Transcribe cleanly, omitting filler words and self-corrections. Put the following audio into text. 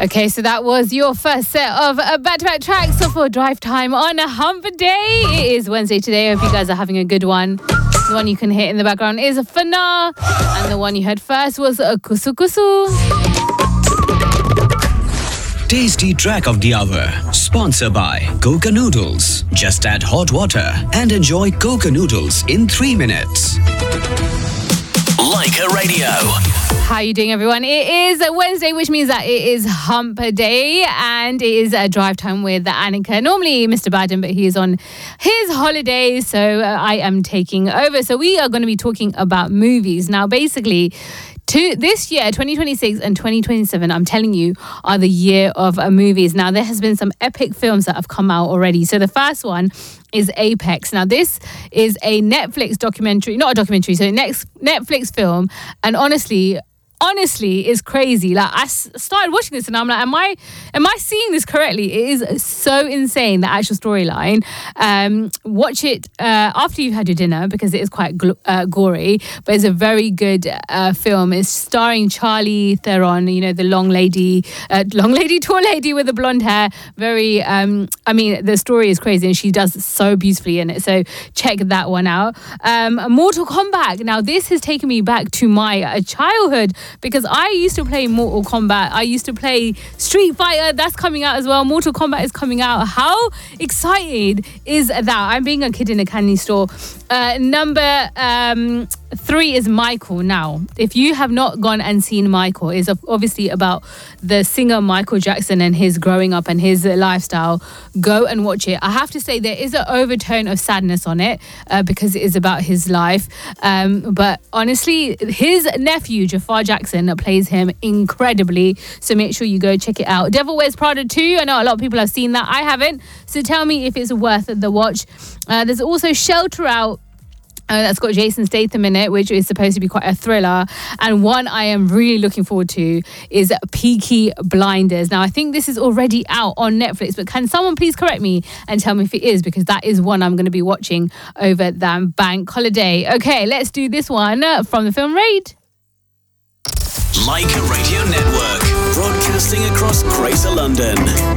Okay, so that was your first set of back-to-back tracks for Drive Time on a Hump Day. It is Wednesday today. I hope you guys are having a good one. The one you can hear in the background is Fana, and the one you heard first was Kusu Kusu. Tasty Track of the Hour, sponsored by Coca Noodles. Just add hot water and enjoy Coca Noodles in 3 minutes. Leica Radio. How are you doing, everyone? It is a Wednesday, which means that it is Hump Day, and it is a Drive Time with Annika. Normally, Mr. Baden, but he is on his holiday, so I am taking over. So we are going to be talking about movies. Now, basically, this year, 2026 and 2027, I'm telling you, are the year of movies. Now, there has been some epic films that have come out already. So the first one is Apex. Now, this is a Netflix documentary, not a documentary, so Netflix film. And honestly, it's crazy. Like, I started watching this and I'm like, am I seeing this correctly? It is so insane, the actual storyline. Watch it after you've had your dinner, because it is quite gory, but it's a very good film. It's starring Charlize Theron, you know, the tall lady with the blonde hair. Very, the story is crazy and she does so beautifully in it. So check that one out. Mortal Kombat. Now, this has taken me back to my childhood, because I used to play Mortal Kombat. I used to play Street Fighter. That's coming out as well. Mortal Kombat is coming out. How excited is that? I'm being a kid in a candy store. Number 3 is Michael. Now, if you have not gone and seen Michael, it's obviously about the singer Michael Jackson and his growing up and his lifestyle. Go and watch it. I have to say, there is an overtone of sadness on it because it is about his life. But honestly, his nephew, Jafar Jackson, plays him incredibly. So make sure you go check it out. Devil Wears Prada 2. I know a lot of people have seen that. I haven't. So tell me if it's worth the watch. There's also Shelter Out. That's got Jason Statham in it, which is supposed to be quite a thriller. And one I am really looking forward to is Peaky Blinders. Now, I think this is already out on Netflix, but can someone please correct me and tell me if it is, because that is one I'm going to be watching over the bank holiday. Okay, let's do this one from the film Raid. Leica Radio Network, broadcasting across Greater London.